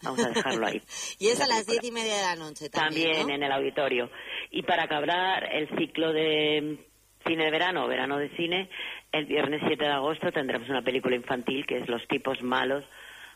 Vamos a dejarlo ahí. Y es a las 10:30 de la noche también, ¿no? En el auditorio. Y para acabar el ciclo de cine de verano, verano de cine, el viernes 7 de agosto tendremos una película infantil que es Los tipos malos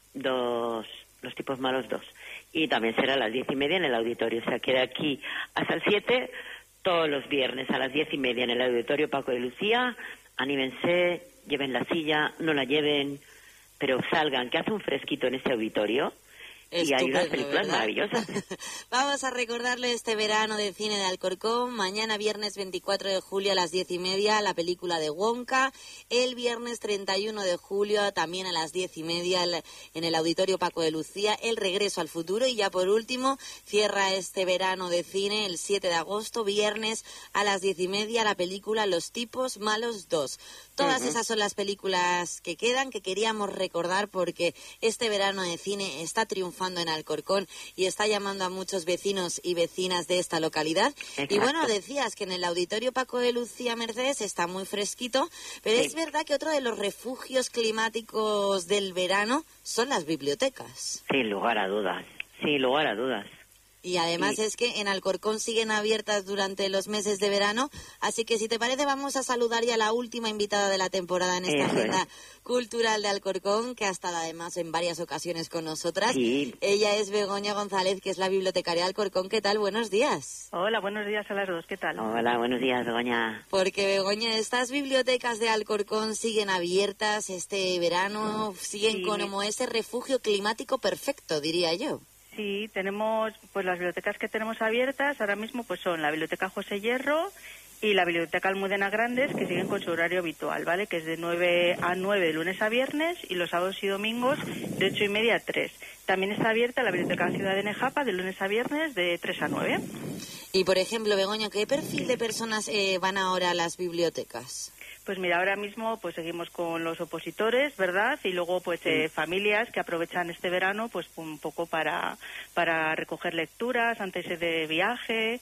2. Los tipos malos 2. Y también será a las 10:30 en el auditorio. O sea, queda aquí hasta el 7, todos los viernes a las 10:30 en el auditorio Paco de Lucía. Anímense, lleven la silla, no la lleven, pero salgan, que hace un fresquito en ese auditorio. Y hay unas películas maravillosas. Vamos a recordarle este verano de cine de Alcorcón. Mañana viernes 24 de julio a las 10:30 la película de Wonka. El viernes 31 de julio también a las 10:30 en el auditorio Paco de Lucía El regreso al futuro. Y ya por último cierra este verano de cine el 7 de agosto, viernes a las 10:30 la película Los tipos malos 2. Todas esas son las películas que quedan, que queríamos recordar porque este verano de cine está triunfando en Alcorcón y está llamando a muchos vecinos y vecinas de esta localidad. Exacto. Y bueno, decías que en el auditorio Paco de Lucía Mercedes está muy fresquito, pero es verdad que otro de los refugios climáticos del verano son las bibliotecas. Sin lugar a dudas, sin lugar a dudas. Y además es que en Alcorcón siguen abiertas durante los meses de verano, así que si te parece vamos a saludar ya a la última invitada de la temporada en esta agenda cultural de Alcorcón, que ha estado además en varias ocasiones con nosotras. Sí. Ella es Begoña González, que es la bibliotecaria de Alcorcón. ¿Qué tal? Buenos días. Hola, buenos días a las dos. ¿Qué tal? Hola, buenos días, Begoña. Porque, Begoña, estas bibliotecas de Alcorcón siguen abiertas este verano, siguen como ese refugio climático perfecto, diría yo. Sí, tenemos, pues las bibliotecas que tenemos abiertas ahora mismo pues son la Biblioteca José Hierro y la Biblioteca Almudena Grandes, que siguen con su horario habitual, ¿vale? Que es de 9 a 9 de lunes a viernes y los sábados y domingos de 8:30 a 3. También está abierta la Biblioteca Ciudad de Nejapa de lunes a viernes de 3 a 9. Y, por ejemplo, Begoña, ¿qué perfil de personas van ahora a las bibliotecas? Pues mira, ahora mismo pues seguimos con los opositores, ¿verdad? Y luego pues familias que aprovechan este verano pues un poco para recoger lecturas antes de viaje.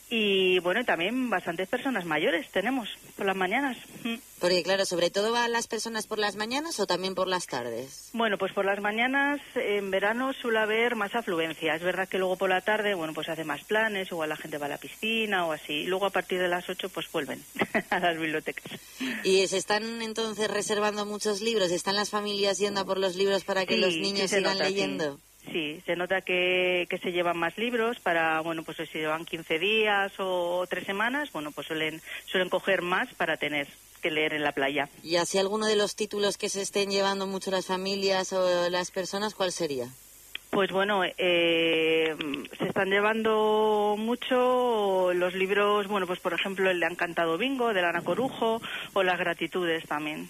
Y bueno, también bastantes personas mayores tenemos por las mañanas. Porque claro, ¿sobre todo van las personas por las mañanas o también por las tardes? Bueno, pues por las mañanas en verano suele haber más afluencia. Es verdad que luego por la tarde, bueno, pues hace más planes, igual la gente va a la piscina o así. Y luego a partir de las 8 pues vuelven a las bibliotecas. ¿Y se están entonces reservando muchos libros? ¿Están las familias yendo a por los libros para que los niños sigan leyendo? Sí, se nota que se llevan más libros para, bueno, pues si llevan 15 días o 3 semanas, bueno, pues suelen coger más para tener que leer en la playa. ¿Y así alguno de los títulos que se estén llevando mucho las familias o las personas, cuál sería? Pues bueno, se están llevando mucho los libros, bueno, pues por ejemplo el de Han cantado bingo, de Ana Corujo, o Las gratitudes también,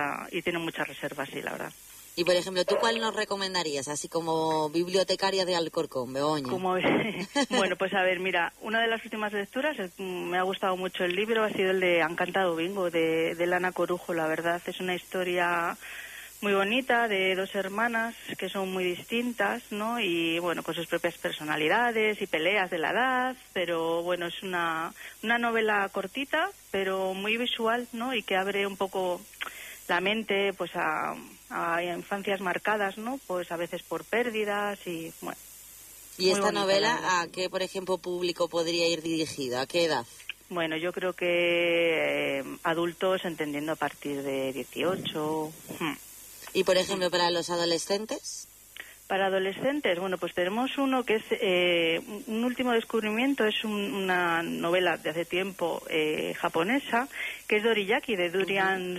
y tiene muchas reservas, sí, la verdad. Y, por ejemplo, ¿tú cuál nos recomendarías, así como bibliotecaria de Alcorcón, Begoña? Bueno, pues a ver, mira, una de las últimas lecturas, me ha gustado mucho el libro, ha sido el de Han cantado bingo, de Ana Corujo, la verdad. Es una historia muy bonita de dos hermanas que son muy distintas, ¿no? Y, bueno, con sus propias personalidades y peleas de la edad, pero, bueno, es una novela cortita, pero muy visual, ¿no? Y que abre un poco la mente pues a infancias marcadas, ¿no? Pues a veces por pérdidas y bueno. ¿Y esta novela a qué, por ejemplo, público podría ir dirigida? ¿A qué edad? Bueno, yo creo que adultos entendiendo a partir de 18. ¿Y, por ejemplo, para los adolescentes? Para adolescentes, bueno, pues tenemos uno que es un último descubrimiento, es una novela de hace tiempo japonesa, que es Doriyaki, de Durian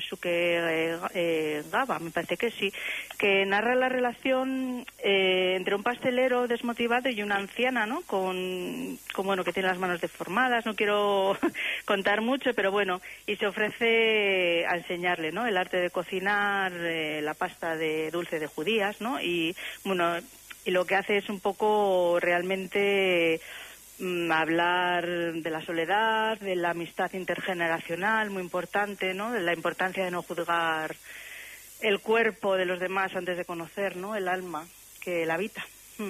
Sukegaba, me parece que sí, que narra la relación entre un pastelero desmotivado y una anciana, ¿no? Con bueno, que tiene las manos deformadas, no quiero contar mucho, pero bueno, y se ofrece a enseñarle, ¿no? El arte de cocinar la pasta de dulce de judías, ¿no? Y bueno, y lo que hace es un poco realmente hablar de la soledad, de la amistad intergeneracional, muy importante, ¿no? De la importancia de no juzgar el cuerpo de los demás antes de conocer, ¿no? El alma que la habita.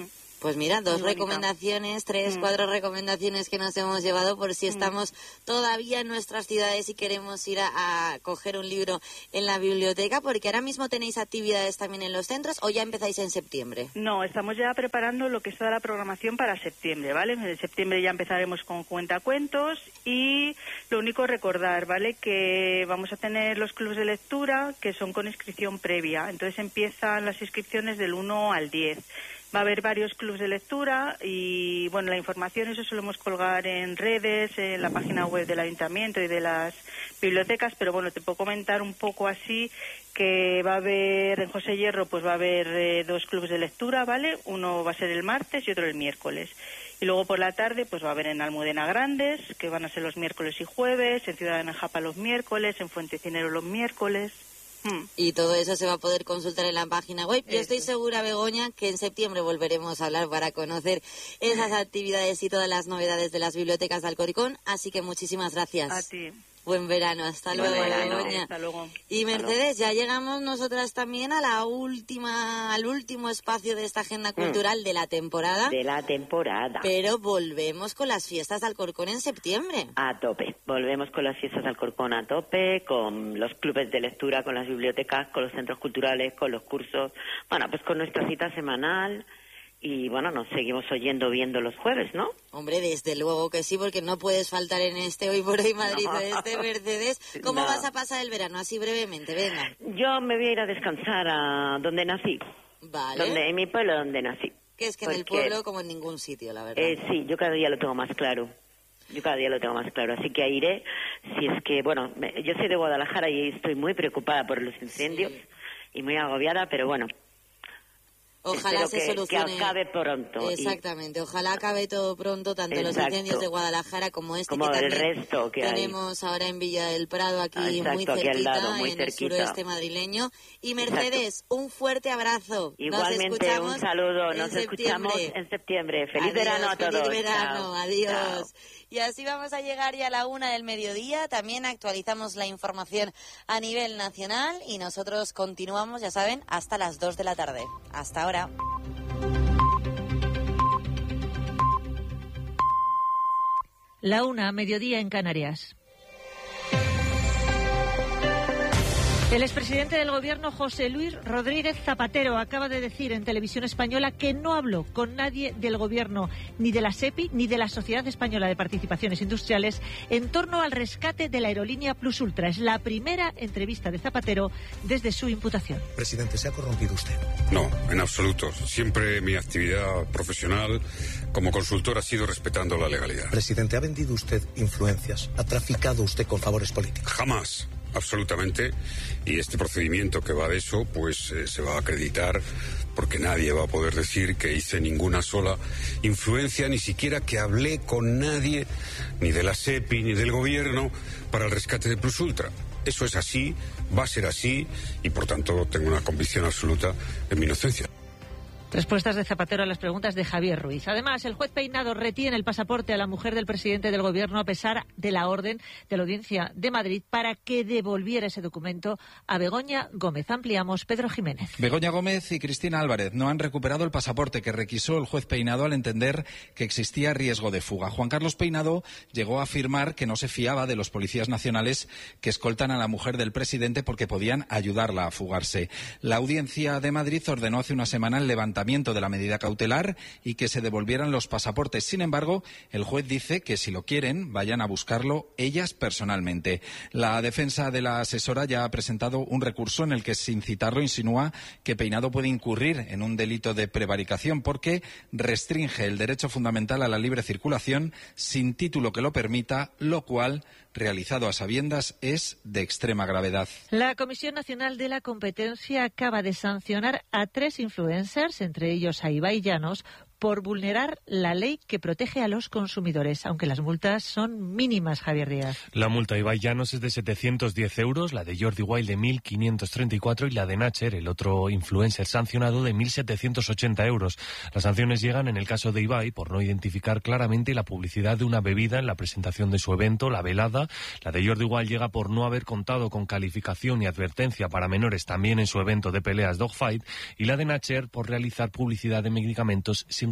Pues mira, 2 recomendaciones, 3, 4 recomendaciones que nos hemos llevado por si estamos todavía en nuestras ciudades y queremos ir a coger un libro en la biblioteca, porque ahora mismo tenéis actividades también en los centros, ¿o ya empezáis en septiembre? No, estamos ya preparando lo que es toda la programación para septiembre, ¿vale? En septiembre ya empezaremos con cuentacuentos y lo único recordar, ¿vale? Que vamos a tener los clubes de lectura que son con inscripción previa, entonces empiezan las inscripciones del 1 al 10. Va a haber varios clubes de lectura y, bueno, la información eso solemos colgar en redes, en la página web del Ayuntamiento y de las bibliotecas, pero bueno, te puedo comentar un poco así que va a haber, en José Hierro, pues va a haber 2 clubes de lectura, ¿vale? Uno va a ser el martes y otro el miércoles. Y luego por la tarde, pues va a haber en Almudena Grandes, que van a ser los miércoles y jueves, en Ciudad de Najapa los miércoles, en Fuentecinero los miércoles. Y todo eso se va a poder consultar en la página web. Yo estoy segura, Begoña, que en septiembre volveremos a hablar para conocer esas actividades y todas las novedades de las bibliotecas de Alcorcón. Así que muchísimas gracias. A ti. Buen verano, hasta luego, Begoña. Hasta luego. Y Mercedes, ya llegamos nosotras también al último espacio de esta agenda cultural de la temporada. Pero volvemos con las fiestas de Alcorcón en septiembre. A tope. Volvemos con las fiestas de Alcorcón a tope, con los clubes de lectura, con las bibliotecas, con los centros culturales, con los cursos. Bueno, pues con nuestra cita semanal. Y bueno, nos seguimos viendo los jueves, ¿no? Hombre, desde luego que sí, porque no puedes faltar en este Hoy por Hoy Madrid de este Mercedes. ¿Cómo vas a pasar el verano? Así brevemente, venga. Yo me voy a ir a descansar a donde nací. Vale. En mi pueblo donde nací. Que es que en el pueblo como en ningún sitio, la verdad. Sí, yo cada día lo tengo más claro. Así que iré. Si es que, bueno, yo soy de Guadalajara y estoy muy preocupada por los incendios y muy agobiada, pero bueno. Ojalá se solucione. Que acabe pronto. Exactamente, ojalá acabe todo pronto, tanto los incendios de Guadalajara como este como que también el resto que tenemos ahora en Villa del Prado, aquí muy cerquita, aquí al lado, muy en cerquita. El suroeste madrileño. Y Mercedes, un fuerte abrazo. Igualmente, un saludo. Nos escuchamos en septiembre. Feliz verano a todos. Feliz verano, chao. Adiós. Chao. Y así vamos a llegar ya a la 1 del mediodía. También actualizamos la información a nivel nacional y nosotros continuamos, ya saben, hasta las 2 de la tarde. Hasta ahora. La 1, mediodía en Canarias. El expresidente del Gobierno, José Luis Rodríguez Zapatero, acaba de decir en Televisión Española que no habló con nadie del Gobierno, ni de la SEPI, ni de la Sociedad Española de Participaciones Industriales, en torno al rescate de la aerolínea Plus Ultra. Es la primera entrevista de Zapatero desde su imputación. Presidente, ¿se ha corrompido usted? No, en absoluto. Siempre mi actividad profesional como consultor ha sido respetando la legalidad. Presidente, ¿ha vendido usted influencias? ¿Ha traficado usted con favores políticos? Jamás. Absolutamente, y este procedimiento que va de eso, pues se va a acreditar porque nadie va a poder decir que hice ninguna sola influencia, ni siquiera que hablé con nadie, ni de la SEPI, ni del Gobierno, para el rescate de Plus Ultra. Eso es así, va a ser así, y por tanto tengo una convicción absoluta en mi inocencia. Respuestas de Zapatero a las preguntas de Javier Ruiz. Además, el juez Peinado retiene el pasaporte a la mujer del presidente del Gobierno a pesar de la orden de la Audiencia de Madrid para que devolviera ese documento a Begoña Gómez. Ampliamos, Pedro Jiménez. Begoña Gómez y Cristina Álvarez no han recuperado el pasaporte que requisó el juez Peinado al entender que existía riesgo de fuga. Juan Carlos Peinado llegó a afirmar que no se fiaba de los policías nacionales que escoltan a la mujer del presidente porque podían ayudarla a fugarse. La Audiencia de Madrid ordenó hace una semana el levantamiento de la medida cautelar y que se devolvieran los pasaportes. Sin embargo, el juez dice que si lo quieren, vayan a buscarlo ellas personalmente. La defensa de la asesora ya ha presentado un recurso en el que, sin citarlo, insinúa que Peinado puede incurrir en un delito de prevaricación porque restringe el derecho fundamental a la libre circulación sin título que lo permita, lo cual, realizado a sabiendas, es de extrema gravedad. La Comisión Nacional de la Competencia acaba de sancionar a 3 influencers, entre ellos a Ibai Llanos, por vulnerar la ley que protege a los consumidores, aunque las multas son mínimas, Javier Díaz. La multa de Ibai Llanos es de 710 euros, la de Jordi Wild de 1.534 y la de Nacher, el otro influencer sancionado, de 1.780 euros. Las sanciones llegan en el caso de Ibai por no identificar claramente la publicidad de una bebida en la presentación de su evento, la velada. La de Jordi Wild llega por no haber contado con calificación y advertencia para menores también en su evento de peleas Dogfight, y la de Nacher por realizar publicidad de medicamentos sin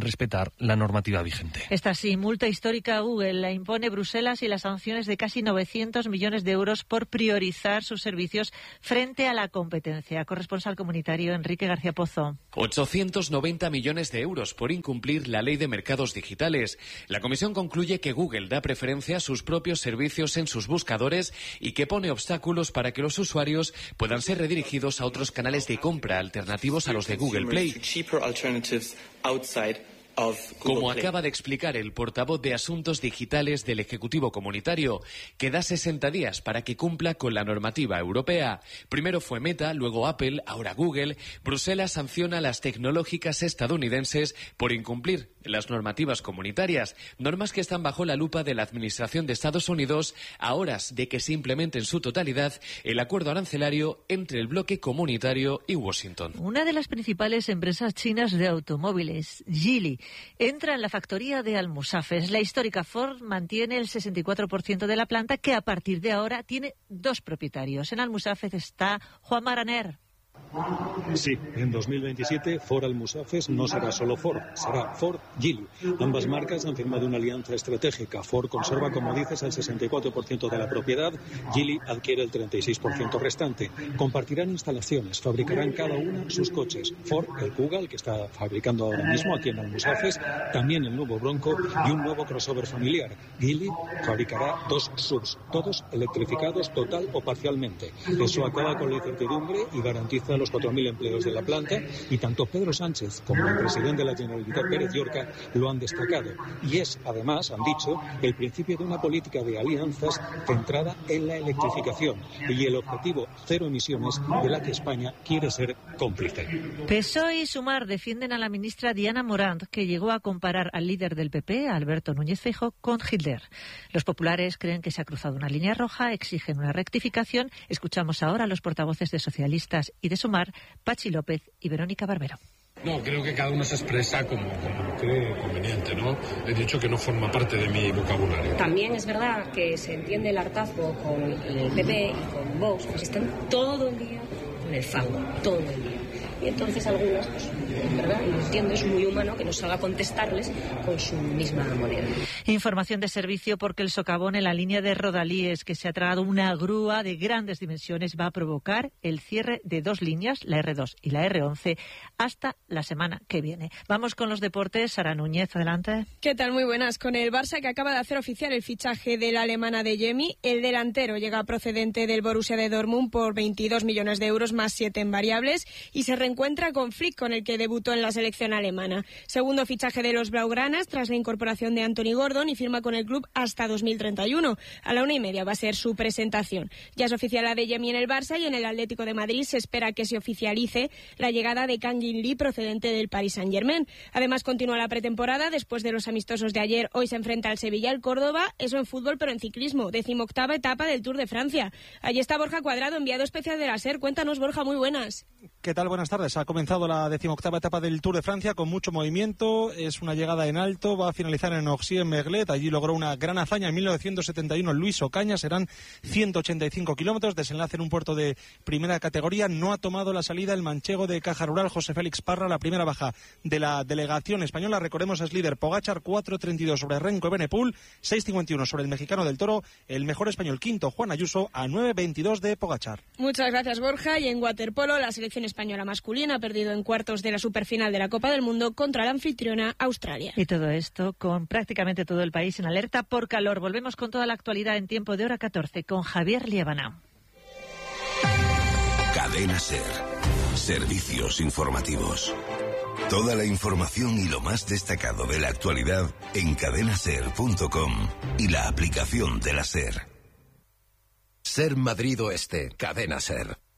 respetar la normativa vigente. Esta sí, multa histórica a Google la impone Bruselas y las sanciones de casi 900 millones de euros por priorizar sus servicios frente a la competencia. Corresponsal comunitario Enrique García Pozo. 890 millones de euros por incumplir la ley de mercados digitales. La Comisión concluye que Google da preferencia a sus propios servicios en sus buscadores y que pone obstáculos para que los usuarios puedan ser redirigidos a otros canales de compra alternativos a los de Google Play. Como acaba de explicar el portavoz de Asuntos Digitales del Ejecutivo Comunitario, que da 60 días para que cumpla con la normativa europea. Primero fue Meta, luego Apple, ahora Google. Bruselas sanciona a las tecnológicas estadounidenses por incumplir las normativas comunitarias, normas que están bajo la lupa de la Administración de Estados Unidos a horas de que se implemente en su totalidad el acuerdo arancelario entre el bloque comunitario y Washington. Una de las principales empresas chinas de automóviles, Geely, entra en la factoría de Almusafes. La histórica Ford mantiene el 64% de la planta, que a partir de ahora tiene 2 propietarios. En Almusafes está Juan Maraner. Sí, en 2027 Ford Almusafes no será solo Ford, será Ford Geely. Ambas marcas han firmado una alianza estratégica. Ford conserva, como dices, el 64% de la propiedad, Geely adquiere el 36% restante. Compartirán instalaciones, fabricarán cada una sus coches. Ford, el Kuga, el que está fabricando ahora mismo aquí en Almusafes, también el nuevo Bronco y un nuevo crossover familiar. Geely fabricará 2 SUVs, todos electrificados total o parcialmente. Eso acaba con la incertidumbre y garantiza a los 4.000 empleos de la planta, y tanto Pedro Sánchez como el presidente de la Generalitat, Pérez Llorca, lo han destacado. Y es, además, han dicho, el principio de una política de alianzas centrada en la electrificación y el objetivo 0 emisiones de la que España quiere ser cómplice. PSOE y Sumar defienden a la ministra Diana Morant, que llegó a comparar al líder del PP, Alberto Núñez Feijóo, con Hitler. Los populares creen que se ha cruzado una línea roja, exigen una rectificación. Escuchamos ahora a los portavoces de socialistas y de Sumar, Pachi López y Verónica Barbero. No, creo que cada uno se expresa como cree conveniente, ¿no? He dicho que no forma parte de mi vocabulario. También es verdad que se entiende el hartazgo con el PP y con Vox, pues están todo el día con el fango, todo el día. Y entonces algunas, pues, es verdad, y lo entiendo, es muy humano que no salga a contestarles con su misma moneda. Información de servicio, porque el socavón en la línea de Rodalíes, que se ha tragado una grúa de grandes dimensiones, va a provocar el cierre de 2 líneas, la R2 y la R11, hasta la semana que viene. Vamos con los deportes. Sara Núñez, adelante. ¿Qué tal? Muy buenas. Con el Barça, que acaba de hacer oficial el fichaje de la alemana Adeyemi, el delantero llega procedente del Borussia de Dortmund por 22 millones de euros más 7 en variables y se encuentra con Flick, con el que debutó en la selección alemana. Segundo fichaje de los blaugranas tras la incorporación de Anthony Gordon, y firma con el club hasta 2031. A la 1:30 va a ser su presentación. Ya es oficial Adeyemi en el Barça, y en el Atlético de Madrid se espera que se oficialice la llegada de Kang In Lee, procedente del Paris Saint-Germain. Además, continúa la pretemporada. Después de los amistosos de ayer, hoy se enfrenta al Sevilla al Córdoba. Eso en fútbol, pero en ciclismo. 18ª etapa del Tour de Francia. Allí está Borja Cuadrado, enviado especial de la SER. Cuéntanos, Borja, muy buenas. ¿Qué tal? Buenas tardes. Ha comenzado la 18ª etapa del Tour de Francia con mucho movimiento. Es una llegada en alto. Va a finalizar en Orchies-Merlet. Allí logró una gran hazaña en 1971 Luis Ocaña. Serán 185 kilómetros. Desenlace en un puerto de primera categoría. No ha tomado la salida el manchego de Caja Rural, José Félix Parra, la primera baja de la delegación española. Recordemos, es líder Pogačar, 4.32 sobre Renko Evenepoel, 6.51 sobre el mexicano del Toro. El mejor español quinto, Juan Ayuso, a 9.22 de Pogačar. Muchas gracias, Borja. Y en waterpolo, la selección española masculina ha perdido en cuartos de la superfinal de la Copa del Mundo contra la anfitriona Australia. Y todo esto con prácticamente todo el país en alerta por calor. Volvemos con toda la actualidad en tiempo de hora 14 con Javier Liébana. Cadena SER. Servicios informativos. Toda la información y lo más destacado de la actualidad en cadenaser.com y la aplicación de la SER. SER Madrid Oeste, Cadena SER.